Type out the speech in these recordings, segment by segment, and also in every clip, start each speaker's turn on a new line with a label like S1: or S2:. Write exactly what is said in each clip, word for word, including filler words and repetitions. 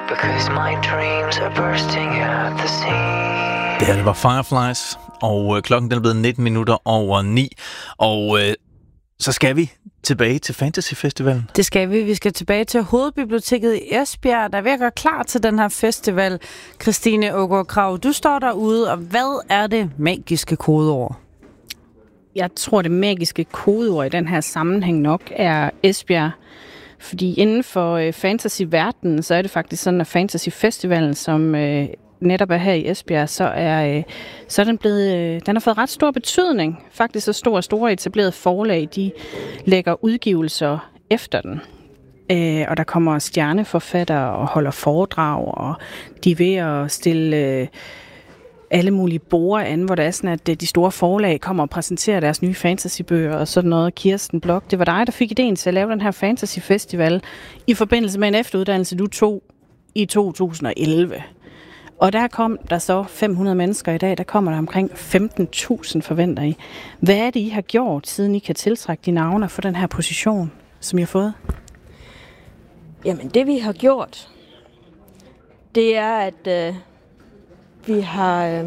S1: because my dreams are bursting at the seams.
S2: Det her, det var Fireflies, og øh, klokken den er blevet nitten minutter over ni, og øh, så skal vi tilbage til Fantasy Festivalen.
S3: Det skal vi. Vi skal tilbage til Hovedbiblioteket i Esbjerg, der er ved at gøre klar til den her festival. Christine Aagaard Krag, du står derude, og hvad er det magiske kodeord?
S4: Jeg tror, det magiske kodeord i den her sammenhæng nok er Esbjerg. Fordi inden for øh, fantasy-verdenen, så er det faktisk sådan, at Fantasy Festivalen, som øh, netop er her i Esbjerg, så er, øh, så er den blevet, øh, den har fået ret stor betydning. Faktisk så store, store etablerede forlag, de lægger udgivelser efter den. Øh, og der kommer stjerneforfattere og holder foredrag, og de er ved at stille øh, alle mulige borde an, hvor det er sådan, at de store forlag kommer og præsenterer deres nye fantasybøger og sådan noget. Kirsten Blok, det var dig, der fik ideen til at lave den her Fantasy Festival i forbindelse med en efteruddannelse, du tog i to tusind og elleve. Og der kom der så fem hundrede mennesker i dag, der kommer der omkring femten tusind forventer I. Hvad er det, I har gjort, siden I kan tiltrække de navne for den her position, som I har fået?
S5: Jamen, det vi har gjort, det er, at øh, vi har øh,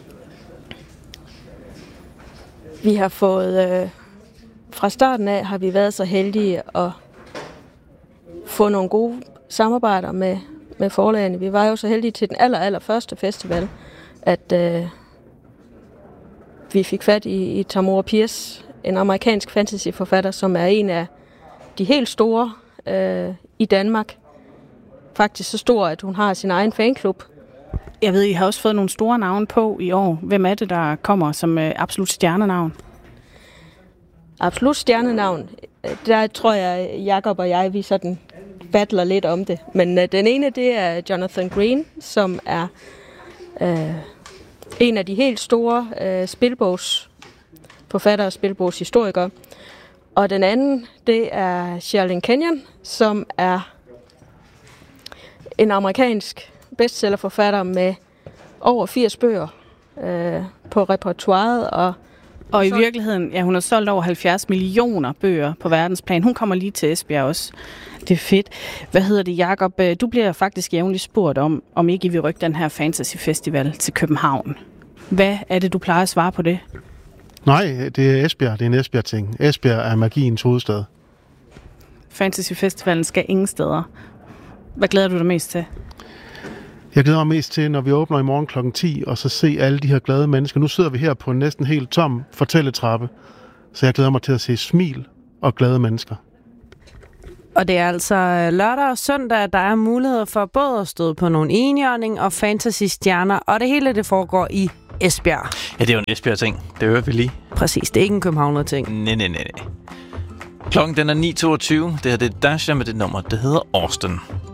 S5: vi har fået, øh, fra starten af har vi været så heldige at få nogle gode samarbejder med med forlagene. Vi var jo så heldige til den aller, aller første festival, at øh, vi fik fat i, i Tamora Pierce, en amerikansk fantasyforfatter, som er en af de helt store øh, i Danmark. Faktisk så stor, at hun har sin egen fanklub.
S4: Jeg ved, I har også fået nogle store navne på i år. Hvem er det, der kommer som øh, absolut stjernenavn?
S5: Absolut stjernenavn. Der tror jeg, Jakob og jeg, vi sådan battler lidt om det. Men øh, den ene, det er Jonathan Green, som er øh, en af de helt store øh, spilbogsforfattere og spilbogshistorikere. Og den anden, det er Sherilyn Kenyon, som er en amerikansk bestsellerforfatter med over firs bøger øh, på repertoiret. Og,
S4: og i virkeligheden, ja, hun har solgt over halvfjerds millioner bøger på verdensplan. Hun kommer lige til Esbjerg også. Det er fedt. Hvad hedder det, Jakob? Du bliver faktisk jævnligt spurgt om, om ikke I vil rykke den her Fantasy Festival til København. Hvad er det, du plejer at svare på det?
S6: Nej, det er Esbjerg. Det er en Esbjerg-ting. Esbjerg er magiens hovedstad.
S4: Fantasy Festivalen skal ingen steder. Hvad glæder du dig mest til?
S6: Jeg glæder mig mest til, når vi åbner i morgen klokken ti, og så se alle de her glade mennesker. Nu sidder vi her på en næsten helt tom fortælletrappe, så jeg glæder mig til at se smil og glade mennesker.
S3: Og det er altså lørdag og søndag, der er muligheder for både at stå på nogle enhjørning og fantasy-stjerner, og det hele det foregår i Esbjerg.
S2: Ja, det er jo en Esbjerg-ting. Det hører vi lige.
S3: Præcis, det er ikke en Københavner-ting.
S2: Nej, nej, nej. Klokken den er ni toogtyve. Det her det er Dasha med det nummer, det hedder Austin.